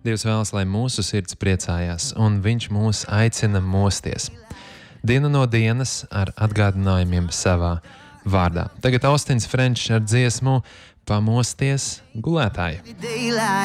Dievs vēlas, lai mūsu sirds priecājās, un Viņš mūs aicina mosties. Diena no dienas ar atgādinājumiem savā vārdā. Tagad Austins Frenčs ar dziesmu Pamosties gulētāji.